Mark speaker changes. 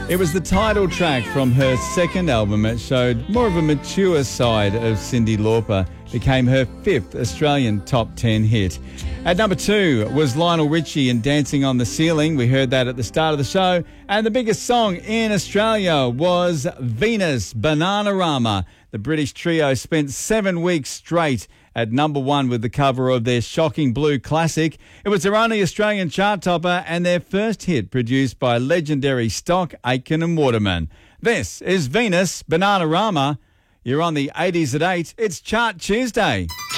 Speaker 1: It was the title track from her second album. It showed more of a mature side of Cyndi Lauper. Became her fifth Australian top 10 hit. At number 2 was Lionel Richie and Dancing on the Ceiling. We heard that at the start of the show. And the biggest song in Australia was Venus, Bananarama. The British trio spent 7 weeks straight at number 1 with the cover of their shocking blue classic. It was their only Australian chart topper and their first hit produced by legendary Stock, Aitken and Waterman. This is Venus, Bananarama. You're on the 80s at 8. It's Chart Tuesday.